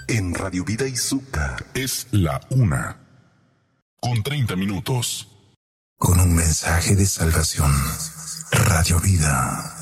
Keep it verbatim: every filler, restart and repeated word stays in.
en Radio Vida y Zucca. Es la una, con treinta minutos. Con un mensaje de salvación. Radio Vida.